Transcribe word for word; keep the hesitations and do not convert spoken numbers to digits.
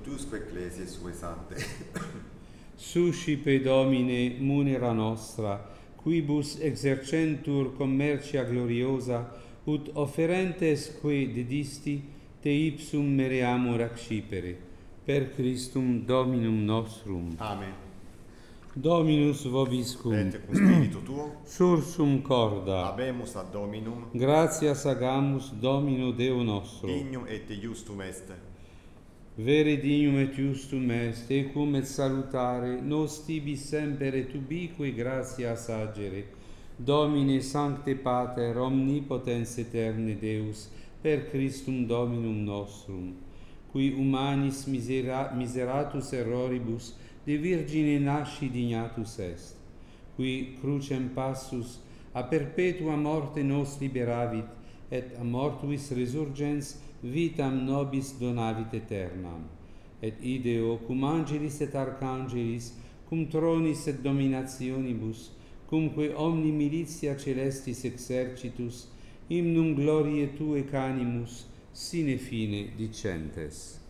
tutusque ecclesiae sue sante. Suscipe Domine munera nostra, quibus exercentur commercia gloriosa, ut offerentes que dedisti, te ipsum mereamur accipere. Per Christum Dominum nostrum. Amen. Dominus vobiscum. Et cum spiritu tuo. Sursum corda. Habemus ad Dominum. Gratias agamus Domino Deo nostro. Dignum et iustum est. Vere dignum et justum est, ecum et salutare, nos tibi semper et ubique gratias agere. Domine Sancte Pater, omnipotens aeterne Deus, per Christum Dominum nostrum, qui humanis misera, miseratus erroribus de Virgine nasci dignatus est, qui crucem passus a perpetua morte nos liberavit, et a mortuis resurgens vitam nobis donavit aeternam. Et ideo cum angelis et archangelis, cum tronis et dominationibus, cumque omni militia celestis exercitus, hymnum gloriae Tuae canimus, sine fine dicentes.